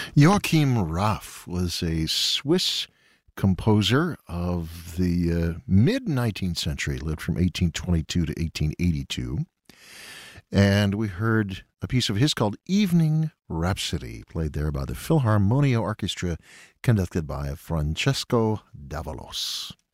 Joachim Raff was a Swiss composer of the mid 19th century, lived from 1822 to 1882. And we heard a piece of his called Evening Rhapsody, played there by the Philharmonia Orchestra, conducted by Francesco Davalos.